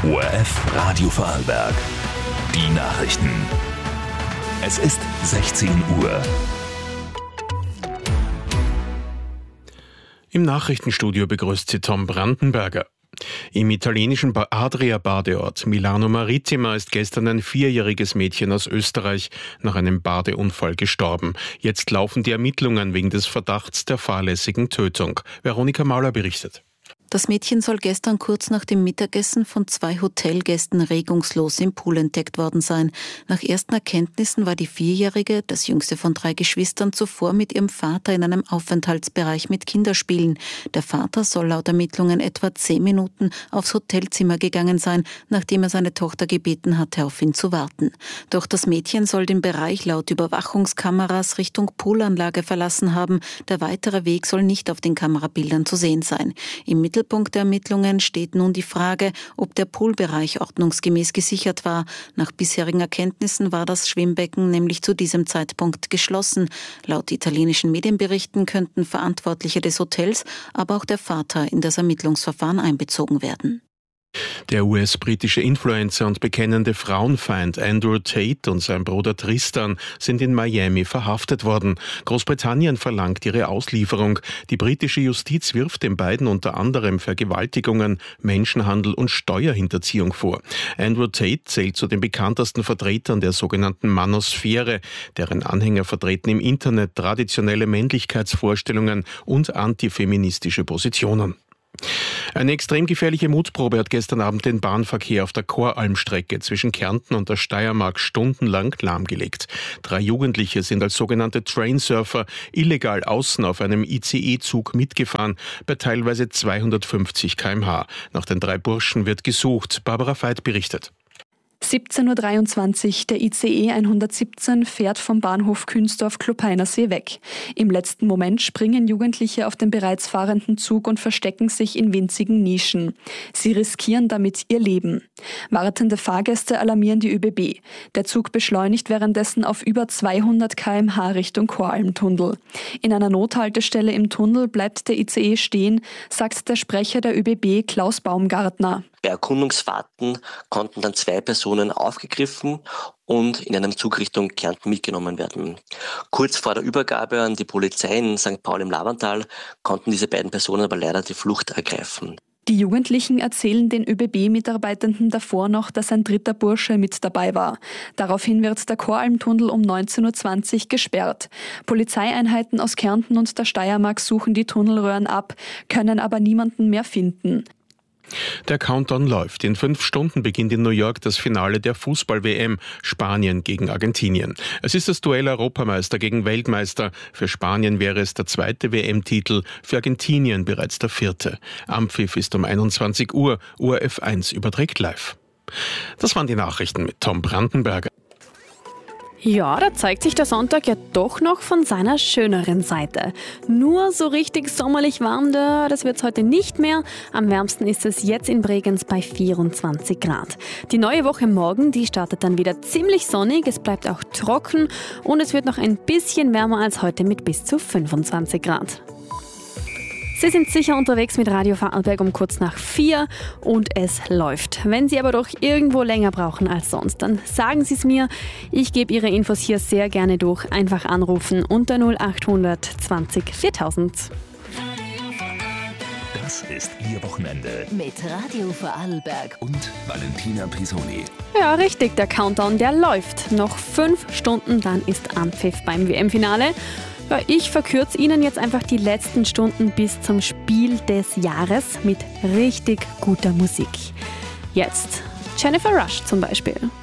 ORF Radio Vorarlberg. Die Nachrichten. Es ist 16 Uhr. Im Nachrichtenstudio begrüßt Sie Tom Brandenberger. Im italienischen Adria-Badeort Milano Marittima ist gestern ein 4-jähriges Mädchen aus Österreich nach einem Badeunfall gestorben. Jetzt laufen die Ermittlungen wegen des Verdachts der fahrlässigen Tötung. Veronika Mauler berichtet. Das Mädchen soll gestern kurz nach dem Mittagessen von 2 Hotelgästen regungslos im Pool entdeckt worden sein. Nach ersten Erkenntnissen war die 4-Jährige, das jüngste von 3 Geschwistern, zuvor mit ihrem Vater in einem Aufenthaltsbereich mit Kinderspielen. Der Vater soll laut Ermittlungen etwa 10 Minuten aufs Hotelzimmer gegangen sein, nachdem er seine Tochter gebeten hatte, auf ihn zu warten. Doch das Mädchen soll den Bereich laut Überwachungskameras Richtung Poolanlage verlassen haben. Der weitere Weg soll nicht auf den Kamerabildern zu sehen sein. Im Mittelpunkt der Ermittlungen steht nun die Frage, ob der Poolbereich ordnungsgemäß gesichert war. Nach bisherigen Erkenntnissen war das Schwimmbecken nämlich zu diesem Zeitpunkt geschlossen. Laut italienischen Medienberichten könnten Verantwortliche des Hotels, aber auch der Vater in das Ermittlungsverfahren einbezogen werden. Der US-britische Influencer und bekennende Frauenfeind Andrew Tate und sein Bruder Tristan sind in Miami verhaftet worden. Großbritannien verlangt ihre Auslieferung. Die britische Justiz wirft den beiden unter anderem Vergewaltigungen, Menschenhandel und Steuerhinterziehung vor. Andrew Tate zählt zu den bekanntesten Vertretern der sogenannten Manosphäre, deren Anhänger vertreten im Internet traditionelle Männlichkeitsvorstellungen und antifeministische Positionen. Eine extrem gefährliche Mutprobe hat gestern Abend den Bahnverkehr auf der Koralmstrecke zwischen Kärnten und der Steiermark stundenlang lahmgelegt. 3 Jugendliche sind als sogenannte Trainsurfer illegal außen auf einem ICE-Zug mitgefahren, bei teilweise 250 km/h. Nach den 3 Burschen wird gesucht. Barbara Veit berichtet. 17.23 Uhr, der ICE 117 fährt vom Bahnhof Künzdorf-Klopeinersee weg. Im letzten Moment springen Jugendliche auf den bereits fahrenden Zug und verstecken sich in winzigen Nischen. Sie riskieren damit ihr Leben. Wartende Fahrgäste alarmieren die ÖBB. Der Zug beschleunigt währenddessen auf über 200 km/h Richtung Koralmtunnel. In einer Nothaltestelle im Tunnel bleibt der ICE stehen, sagt der Sprecher der ÖBB Klaus Baumgartner. Bei Erkundungsfahrten konnten dann 2 Personen aufgegriffen und in einem Zug Richtung Kärnten mitgenommen werden. Kurz vor der Übergabe an die Polizei in St. Paul im Lavantal konnten diese beiden Personen aber leider die Flucht ergreifen. Die Jugendlichen erzählen den ÖBB-Mitarbeitenden davor noch, dass ein 3. Bursche mit dabei war. Daraufhin wird der Koralmtunnel um 19.20 Uhr gesperrt. Polizeieinheiten aus Kärnten und der Steiermark suchen die Tunnelröhren ab, können aber niemanden mehr finden. Der Countdown läuft. In 5 Stunden beginnt in New York das Finale der Fußball-WM, Spanien gegen Argentinien. Es ist das Duell Europameister gegen Weltmeister. Für Spanien wäre es der 2. WM-Titel, für Argentinien bereits der 4. Anpfiff ist um 21 Uhr. ORF 1 überträgt live. Das waren die Nachrichten mit Tom Brandenberger. Ja, da zeigt sich der Sonntag ja doch noch von seiner schöneren Seite. Nur so richtig sommerlich warm, das wird's heute nicht mehr. Am wärmsten ist es jetzt in Bregenz bei 24 Grad. Die neue Woche morgen, die startet dann wieder ziemlich sonnig, es bleibt auch trocken und es wird noch ein bisschen wärmer als heute mit bis zu 25 Grad. Sie sind sicher unterwegs mit Radio Vorarlberg um kurz nach 4 und es läuft. Wenn Sie aber doch irgendwo länger brauchen als sonst, dann sagen Sie es mir. Ich gebe Ihre Infos hier sehr gerne durch. Einfach anrufen unter 0800 20 4000. Das ist Ihr Wochenende. Mit Radio Vorarlberg Und Valentina Pisoni. Ja, richtig, der Countdown, der läuft. Noch 5 Stunden, dann ist Anpfiff beim WM-Finale. Ja, ich verkürze Ihnen jetzt einfach die letzten Stunden bis zum Spiel des Jahres mit richtig guter Musik. Jetzt Jennifer Rush zum Beispiel.